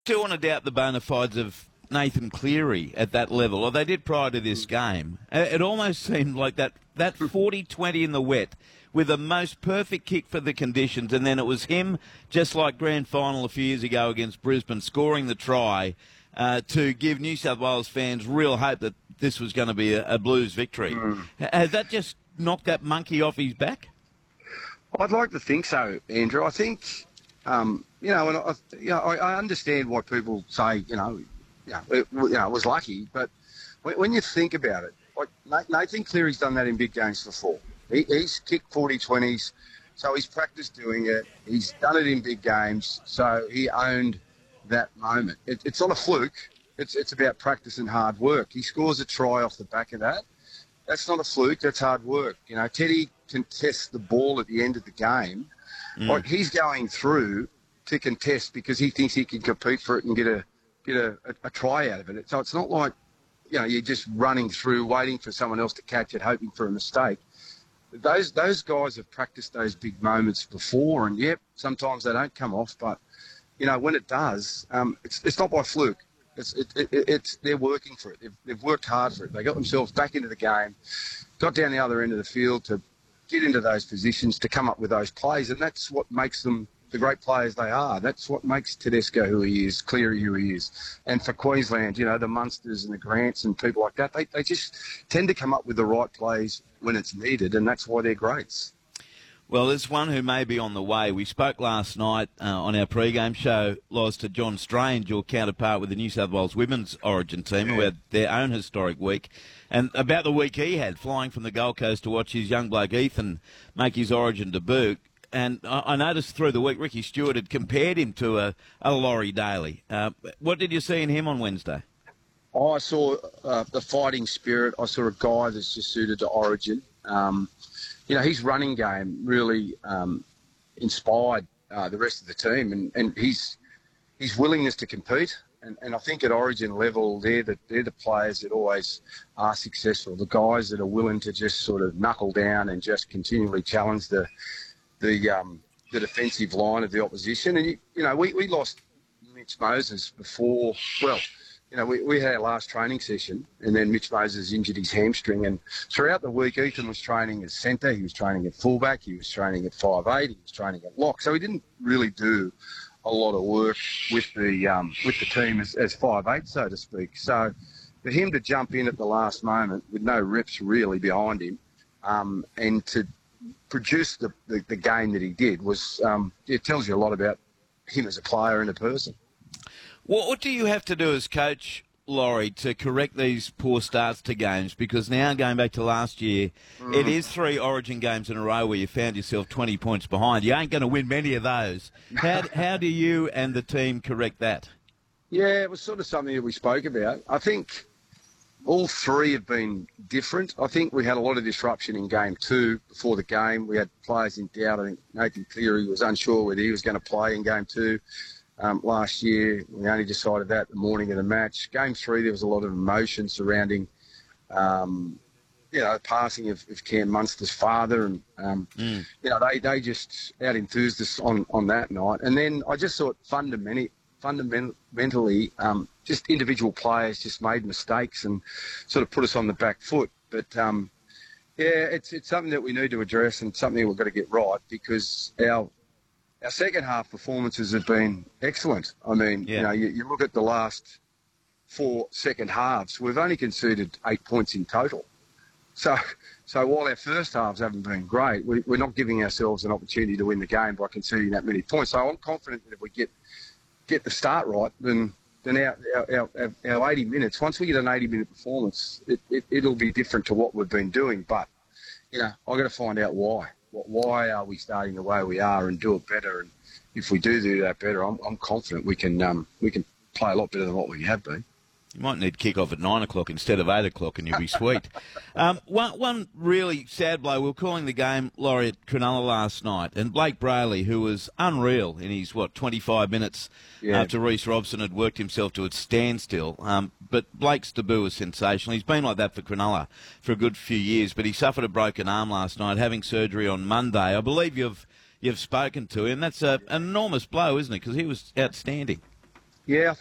Do want to doubt the bona fides of Nathan Cleary at that level, or they did prior to this game. It almost seemed like that 40-20 in the wet with the most perfect kick for the conditions, and then it was him, just like grand final a few years ago against Brisbane, scoring the try to give New South Wales fans real hope that this was going to be a Blues victory. Has that just knocked that monkey off his back? I'd like to think so, Andrew. I think, I understand why people say, it was lucky, but when you think about it, like Nathan Cleary's done that in big games before. He's kicked 40-20s, so he's practiced doing it. He's done it in big games, so he owned that moment. It's not a fluke. It's about practice and hard work. He scores a try off the back of that. That's not a fluke. That's hard work. Teddy contests the ball at the end of the game. Like he's going through to contest because he thinks he can compete for it and get a try out of it. So it's not like you're just running through, waiting for someone else to catch it, hoping for a mistake. Those guys have practiced those big moments before, and sometimes they don't come off. But when it does, it's not by fluke. It's they're working for it. They've worked hard for it. They got themselves back into the game, got down the other end of the field to get into those positions, to come up with those plays, and that's what makes them the great players they are. That's what makes Tedesco who he is, Cleary who he is. And for Queensland, the Munsters and the Grants and people like that, they just tend to come up with the right plays when it's needed, and that's why they're greats. Well, there's one who may be on the way. We spoke last night on our pre-game show, Loz, to John Strange, your counterpart with the New South Wales women's Origin team, who had their own historic week, and about the week he had, flying from the Gold Coast to watch his young bloke Ethan make his Origin debut. And I noticed through the week Ricky Stewart had compared him to a Laurie Daly. What did you see in him on Wednesday? I saw the fighting spirit. I saw a guy that's just suited to Origin. His running game really inspired the rest of the team, and his willingness to compete. And I think at Origin level, they're the players that always are successful. The guys that are willing to just sort of knuckle down and just continually challenge the defensive line of the opposition. And we lost Mitch Moses before. Well, we had our last training session, and then Mitch Moses injured his hamstring. And throughout the week, Ethan was training as centre, he was training at fullback, he was training at 5'8", he was training at lock. So he didn't really do a lot of work with the team as 5'8", so to speak. So for him to jump in at the last moment with no reps really behind him, and to produce the game that he did was it tells you a lot about him as a player and a person. What do you have to do as coach, Laurie, to correct these poor starts to games? Because now, going back to last year, it is 3 Origin games in a row where you found yourself 20 points behind. You ain't going to win many of those. How do you and the team correct that? Yeah, it was sort of something that we spoke about. I think all 3 have been different. I think we had a lot of disruption in Game 2 before the game. We had players in doubt. I think Nathan Cleary was unsure whether he was going to play in Game 2. Last year, we only decided that the morning of the match. Game 3, there was a lot of emotion surrounding, passing of Cam Munster's father, and they just out enthused us on that night. And then I just thought fundamentally, just individual players just made mistakes and sort of put us on the back foot. But it's something that we need to address and something we've got to get right, because our second half performances have been excellent. I mean, you look at the last 4 second halves, we've only conceded 8 points in total. So while our first halves haven't been great, we're not giving ourselves an opportunity to win the game by conceding that many points. So I'm confident that if we get the start right, then our 80 minutes, once we get an 80-minute performance, it'll be different to what we've been doing. But, I've got to find out why. Why are we starting the way we are and do it better? And if we do that better, I'm confident we can play a lot better than what we have been. You might need kick-off at 9 o'clock instead of 8 o'clock and you'll be sweet. One really sad blow, we were calling the game, Laurie, at Cronulla last night, and Blake Brayley, who was unreal in his, 25 minutes after Reece Robson had worked himself to a standstill. But Blake's debut was sensational. He's been like that for Cronulla for a good few years, but he suffered a broken arm last night, having surgery on Monday. I believe you've spoken to him. That's an enormous blow, isn't it? Because he was outstanding. Yeah,